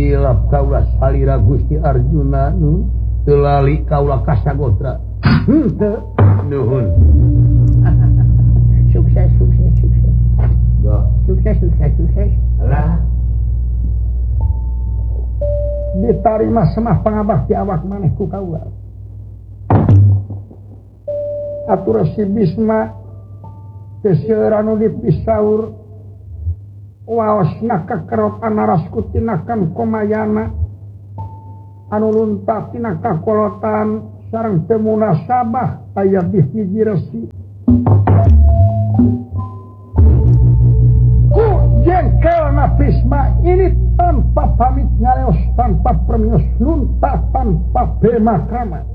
nilap kaula salira Gusti Arjuna nu telali kaula kasagotra. Nuhun. Sukses. Sukses. Alah. Ditarima semah pangabakti awak maneh ku kaula. Atur si Bisma keseueuranu dipisaur waosna kakerot anaras kutinakan komayana anu lunta tina kakolotan sareng teu munasabah aya bihiji resi ku jengkelna Bisma ini tanpa pamit ngaleos tanpa permios lunta tanpa pemakrama.